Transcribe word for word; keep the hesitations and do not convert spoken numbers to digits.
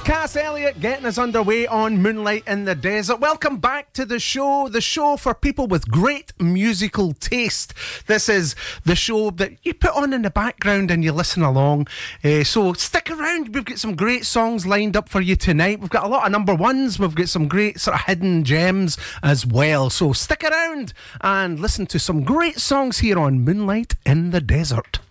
Cass Elliot getting us underway on Moonlight in the Desert. Welcome back to the show, the show for people with great musical taste. This is the show that you put on in the background and you listen along. Uh, so stick around, we've got some great songs lined up for you tonight. We've got a lot of number ones, we've got some great sort of hidden gems as well. So stick around and listen to some great songs here on Moonlight in the Desert.